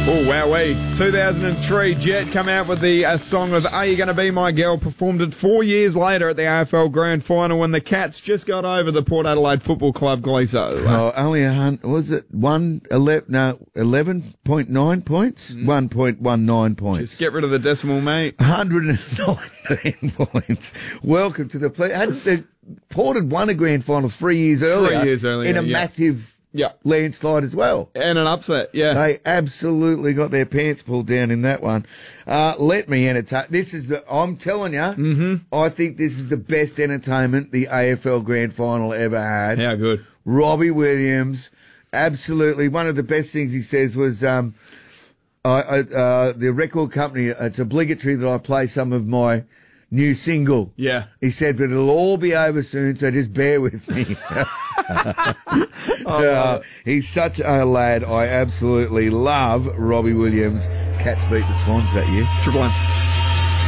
Oh, wowee. 2003, Jet come out with the song of Are You Gonna Be My Girl, performed it 4 years later at the AFL Grand Final when the Cats just got over the Port Adelaide Football Club, Gleeso. Oh, only 11.9 points? 1.19 points. Just get rid of the decimal, mate. 119 points. Welcome to the play. Port had won a grand final 3 years earlier. 3 years earlier, in a massive landslide as well. And an upset, yeah. They absolutely got their pants pulled down in that one. Let me entertain. I'm telling you, I think this is the best entertainment the AFL grand final ever had. How good. Robbie Williams, absolutely. One of the best things he says was, the record company, it's obligatory that I play some of my new single. Yeah. He said, but it'll all be over soon, so just bear with me. He's such a lad. I absolutely love Robbie Williams. Cats beat the Swans that year. Triple M.